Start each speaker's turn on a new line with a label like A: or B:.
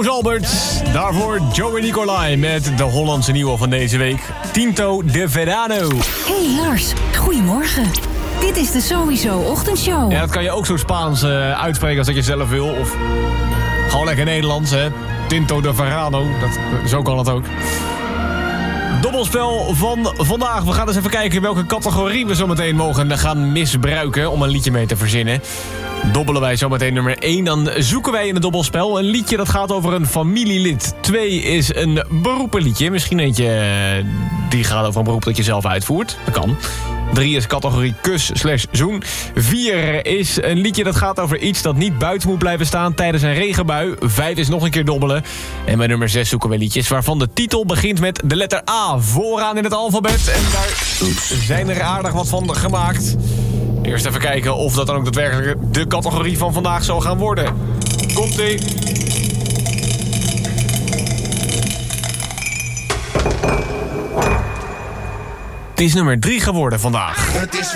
A: Toos Albert. Daarvoor Joey Nicolai met de Hollandse nieuwe van deze week. Tinto de Verano.
B: Hey Lars, goedemorgen. Dit is de Sowieso Ochtendshow.
A: Ja, dat kan je ook zo Spaans uitspreken als dat je zelf wil. Of gewoon lekker Nederlands, hè. Tinto de Verano. Zo kan het ook. Dobbelspel van vandaag. We gaan eens even kijken welke categorie we zometeen mogen gaan misbruiken om een liedje mee te verzinnen. Dobbelen wij zometeen nummer 1, dan zoeken wij in het dobbelspel een liedje dat gaat over een familielid. 2 is een beroepenliedje. Misschien eentje die gaat over een beroep dat je zelf uitvoert. Dat kan. 3 is categorie kus/zoen. 4 is een liedje dat gaat over iets dat niet buiten moet blijven staan tijdens een regenbui. 5 is nog een keer dobbelen. En bij nummer 6 zoeken we liedjes waarvan de titel begint met de letter A vooraan in het alfabet. En daar zijn er aardig wat van gemaakt. Eerst even kijken of dat dan ook daadwerkelijk de categorie van vandaag zal gaan worden. Komt-ie. Het is nummer 3 geworden vandaag.
C: Het is